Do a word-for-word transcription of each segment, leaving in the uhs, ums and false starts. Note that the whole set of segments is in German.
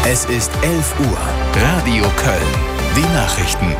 Es ist elf Uhr. Radio Köln. Die Nachrichten.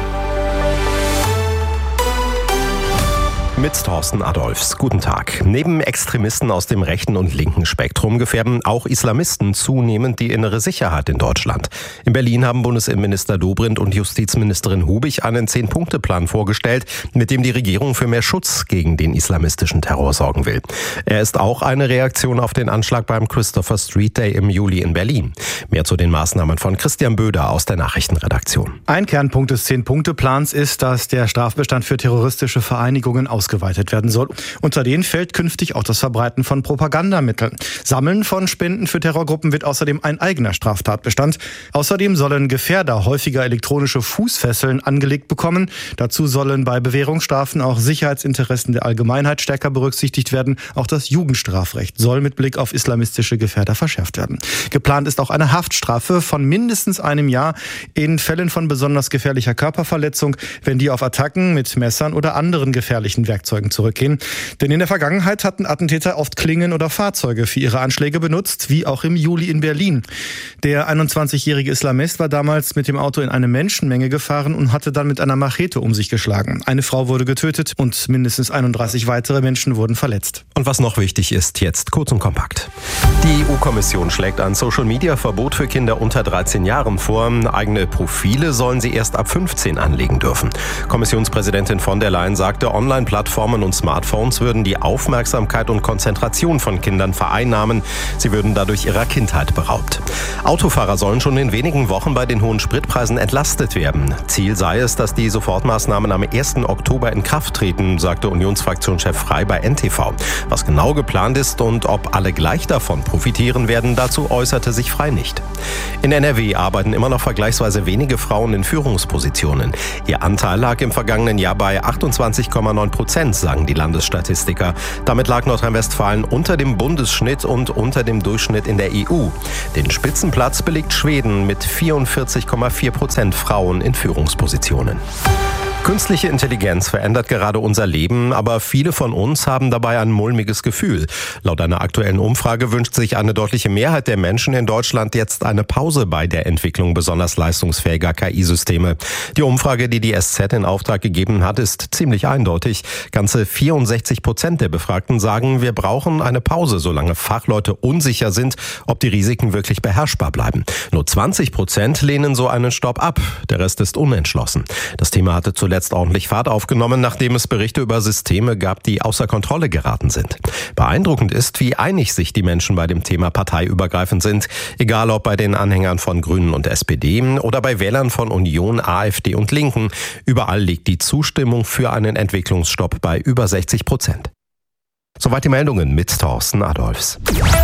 Mit Thorsten Adolphs. Guten Tag. Neben Extremisten aus dem rechten und linken Spektrum gefährden auch Islamisten zunehmend die innere Sicherheit in Deutschland. In Berlin haben Bundesinnenminister Dobrindt und Justizministerin Hubig einen Zehn-Punkte-Plan vorgestellt, mit dem die Regierung für mehr Schutz gegen den islamistischen Terror sorgen will. Er ist auch eine Reaktion auf den Anschlag beim Christopher Street Day im Juli in Berlin. Mehr zu den Maßnahmen von Christian Böder aus der Nachrichtenredaktion. Ein Kernpunkt des Zehn-Punkte-Plans ist, dass der Strafbestand für terroristische Vereinigungen ausgeweitet werden soll. Unter den fällt künftig auch das Verbreiten von Propagandamitteln. Sammeln von Spenden für Terrorgruppen wird außerdem ein eigener Straftatbestand. Außerdem sollen Gefährder häufiger elektronische Fußfesseln angelegt bekommen. Dazu sollen bei Bewährungsstrafen auch Sicherheitsinteressen der Allgemeinheit stärker berücksichtigt werden. Auch das Jugendstrafrecht soll mit Blick auf islamistische Gefährder verschärft werden. Geplant ist auch eine Haftstrafe von mindestens einem Jahr in Fällen von besonders gefährlicher Körperverletzung, wenn die auf Attacken mit Messern oder anderen gefährlichen Werkzeugen zurückgehen. Denn in der Vergangenheit hatten Attentäter oft Klingen oder Fahrzeuge für ihre Anschläge benutzt, wie auch im Juli in Berlin. Der einundzwanzigjährige Islamist war damals mit dem Auto in eine Menschenmenge gefahren und hatte dann mit einer Machete um sich geschlagen. Eine Frau wurde getötet und mindestens einunddreißig weitere Menschen wurden verletzt. Und was noch wichtig ist, jetzt kurz und kompakt. Die E U-Kommission schlägt ein Social-Media-Verbot für Kinder unter dreizehn Jahren vor. Eigene Profile sollen sie erst ab fünfzehn anlegen dürfen. Kommissionspräsidentin von der Leyen sagte, Online-Plattformen und Smartphones würden die Aufmerksamkeit und Konzentration von Kindern vereinnahmen. Sie würden dadurch ihrer Kindheit beraubt. Autofahrer sollen schon in wenigen Wochen bei den hohen Spritpreisen entlastet werden. Ziel sei es, dass die Sofortmaßnahmen am ersten Oktober in Kraft treten, sagte Unionsfraktionschef Frey bei N T V. Was genau geplant ist und ob alle gleich davon profitieren werden, dazu äußerte sich Frey nicht. In N R W arbeiten immer noch vergleichsweise wenige Frauen in Führungspositionen. Ihr Anteil lag im vergangenen Jahr bei achtundzwanzig Komma neun Prozent, sagen die Landesstatistiker. Damit lag Nordrhein-Westfalen unter dem Bundesschnitt und unter dem Durchschnitt in der E U. Den Spitzenplatz belegt Schweden mit vierundvierzig Komma vier Prozent Frauen in Führungspositionen. Künstliche Intelligenz verändert gerade unser Leben, aber viele von uns haben dabei ein mulmiges Gefühl. Laut einer aktuellen Umfrage wünscht sich eine deutliche Mehrheit der Menschen in Deutschland jetzt eine Pause bei der Entwicklung besonders leistungsfähiger K I-Systeme. Die Umfrage, die die S Z in Auftrag gegeben hat, ist ziemlich eindeutig. Ganze vierundsechzig Prozent der Befragten sagen, wir brauchen eine Pause, solange Fachleute unsicher sind, ob die Risiken wirklich beherrschbar bleiben. Nur zwanzig Prozent lehnen so einen Stopp ab. Der Rest ist unentschlossen. Das Thema hatte zuletzt Letzt ordentlich Fahrt aufgenommen, nachdem es Berichte über Systeme gab, die außer Kontrolle geraten sind. Beeindruckend ist, wie einig sich die Menschen bei dem Thema parteiübergreifend sind. Egal ob bei den Anhängern von Grünen und S P D oder bei Wählern von Union, AfD und Linken. Überall liegt die Zustimmung für einen Entwicklungsstopp bei über sechzig Prozent. Soweit die Meldungen mit Thorsten Adolphs.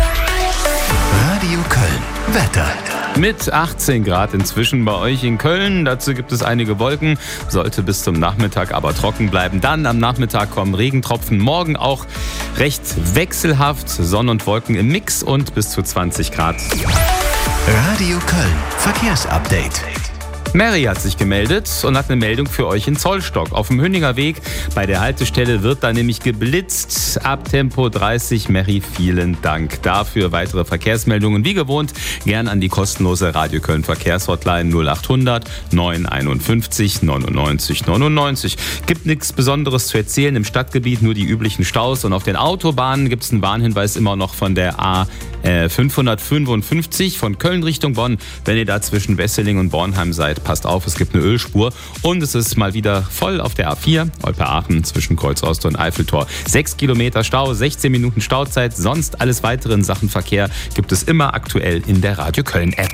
Radio Köln. Wetter. Mit achtzehn Grad inzwischen bei euch in Köln. Dazu gibt es einige Wolken. Sollte bis zum Nachmittag aber trocken bleiben. Dann am Nachmittag kommen Regentropfen. Morgen auch recht wechselhaft. Sonne und Wolken im Mix und bis zu zwanzig Grad. Radio Köln. Verkehrsupdate. Mary hat sich gemeldet und hat eine Meldung für euch in Zollstock. Auf dem Hünninger Weg bei der Haltestelle wird da nämlich geblitzt. Ab Tempo dreißig. Mary, vielen Dank dafür. Weitere Verkehrsmeldungen wie gewohnt gern an die kostenlose Radio Köln Verkehrshotline null achthundert neun einundfünfzig neunundneunzig neunundneunzig. Gibt nichts Besonderes zu erzählen im Stadtgebiet, nur die üblichen Staus. Und auf den Autobahnen gibt es einen Warnhinweis immer noch von der A fünfhundertfünfundfünfzig von Köln Richtung Bonn. Wenn ihr da zwischen Wesseling und Bornheim seid, passt auf, es gibt eine Ölspur. Und es ist mal wieder voll auf der A vier, Olpe-Aachen zwischen Kreuz-Ost und Eiffeltor. Sechs Kilometer Stau, sechzehn Minuten Stauzeit. Sonst alles weitere in Sachen Verkehr gibt es immer aktuell in der Radio Köln App.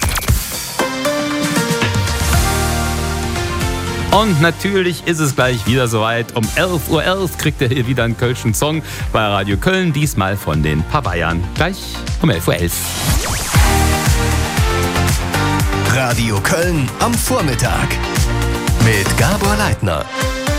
Und natürlich ist es gleich wieder soweit. Um elf Uhr elf kriegt ihr hier wieder einen kölschen Song bei Radio Köln. Diesmal von den Pavayern. Gleich um elf Uhr elf. Radio Köln am Vormittag mit Gabor Leitner.